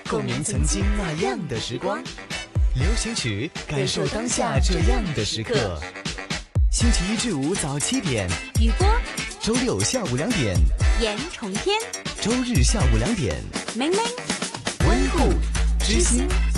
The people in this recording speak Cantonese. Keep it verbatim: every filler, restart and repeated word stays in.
共鸣曾经那样的时光。流行曲，感受当下这样的时刻。星期一至五早七点， 雨波； 周六下午两点， 严重天； 周日下午两点， 明明温故知新。